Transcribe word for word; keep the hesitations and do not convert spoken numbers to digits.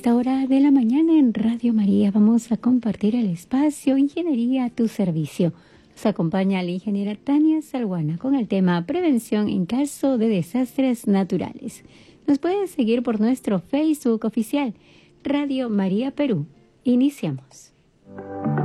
esta hora de la mañana en Radio María vamos a compartir el espacio Ingeniería a tu servicio. Nos acompaña la ingeniera Tania Salguana con el tema Prevención en caso de desastres naturales. Nos pueden seguir por nuestro Facebook oficial Radio María Perú. Iniciamos.